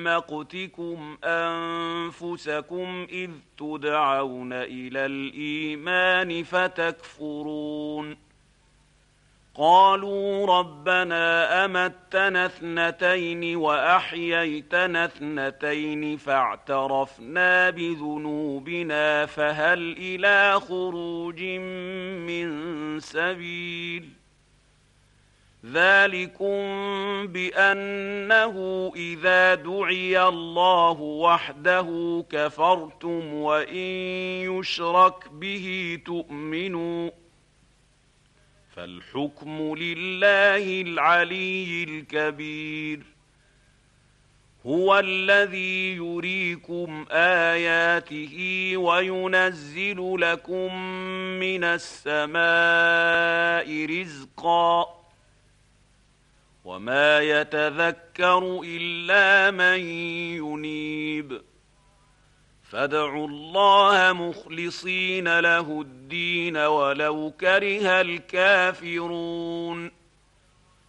مقتكم أنفسكم إذ تدعون إلى الإيمان فتكفرون قالوا ربنا أمتنا اثنتين وأحييتنا اثنتين فاعترفنا بذنوبنا فهل إلى خروج من سبيل ذلكم بأنه إذا دعي الله وحده كفرتم وإن يشرك به تؤمنوا فالحكم لله العلي الكبير هو الذي يريكم آياته وينزل لكم من السماء رزقا وما يتذكر إلا من ينيب فادعوا الله مخلصين له الدين ولو كره الكافرون